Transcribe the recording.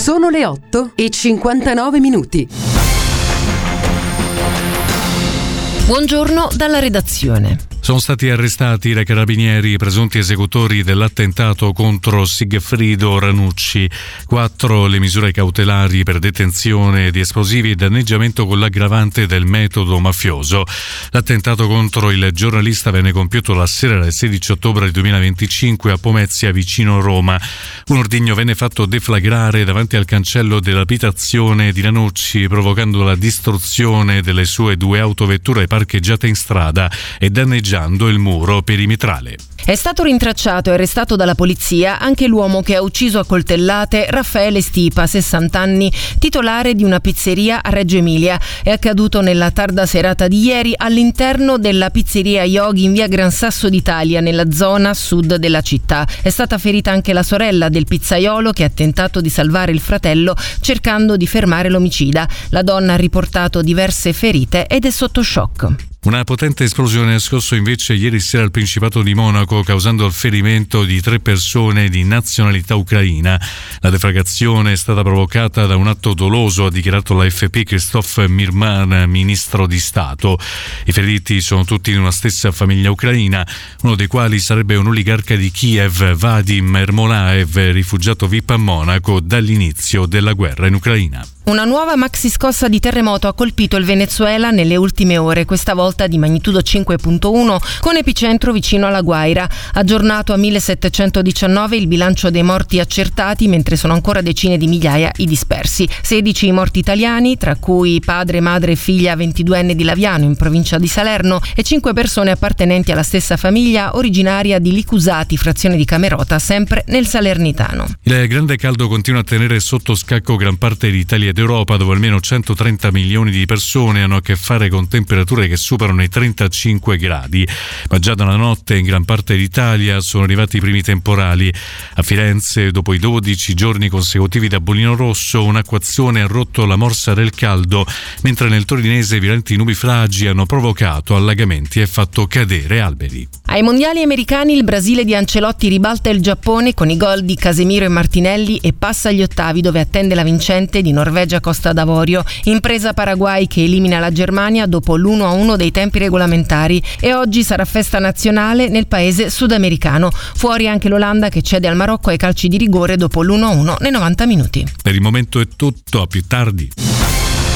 Sono le 8:59. Buongiorno dalla redazione. Sono stati arrestati dai carabinieri presunti esecutori dell'attentato contro Sigfrido Ranucci. 4 le misure cautelari per detenzione di esplosivi e danneggiamento con l'aggravante del metodo mafioso. L'attentato contro il giornalista venne compiuto la sera del 16 ottobre 2025 a Pomezia, vicino Roma. Un ordigno venne fatto deflagrare davanti al cancello dell'abitazione di Ranucci, provocando la distruzione delle sue 2 autovetture parcheggiate in strada e danneggiando il muro perimetrale. È stato rintracciato e arrestato dalla polizia anche l'uomo che ha ucciso a coltellate Raffaele Stipa, 60 anni, titolare di una pizzeria a Reggio Emilia. È accaduto nella tarda serata di ieri all'interno della pizzeria Yogi in via Gran Sasso d'Italia, nella zona sud della città. È stata ferita anche la sorella del pizzaiolo, che ha tentato di salvare il fratello cercando di fermare l'omicida. La donna ha riportato diverse ferite ed è sotto shock. Una potente esplosione ha scosso invece ieri sera il Principato di Monaco, causando il ferimento di 3 persone di nazionalità ucraina. La deflagrazione è stata provocata da un atto doloso, ha dichiarato l'AFP Christophe Mirman, ministro di Stato. I feriti sono tutti in una stessa famiglia ucraina, uno dei quali sarebbe un oligarca di Kiev, Vadim Ermolaev, rifugiato VIP a Monaco dall'inizio della guerra in Ucraina. Una nuova maxi scossa di terremoto ha colpito il Venezuela nelle ultime ore, questa volta di magnitudo 5.1, con epicentro vicino alla Guaira. Aggiornato a 1719 il bilancio dei morti accertati, mentre sono ancora decine di migliaia i dispersi. 16 i morti italiani, tra cui padre, madre e figlia 22enne di Laviano, in provincia di Salerno, e 5 persone appartenenti alla stessa famiglia, originaria di Licusati, frazione di Camerota, sempre nel Salernitano. Il grande caldo continua a tenere sotto scacco gran parte d'Italia Europa, dove almeno 130 milioni di persone hanno a che fare con temperature che superano i 35 gradi. Ma già dalla notte in gran parte d'Italia sono arrivati i primi temporali. A Firenze, dopo i 12 giorni consecutivi da bollino rosso, un'acquazzone ha rotto la morsa del caldo, mentre nel torinese violenti nubifragi hanno provocato allagamenti e fatto cadere alberi. Ai mondiali americani il Brasile di Ancelotti ribalta il Giappone con i gol di Casemiro e Martinelli e passa agli ottavi, dove attende la vincente di Norvegia Costa d'Avorio. Impresa Paraguay che elimina la Germania dopo l'1-1 dei tempi regolamentari, e oggi sarà festa nazionale nel paese sudamericano. Fuori anche l'Olanda che cede al Marocco ai calci di rigore dopo l'1-1 nei 90 minuti. Per il momento è tutto, a più tardi.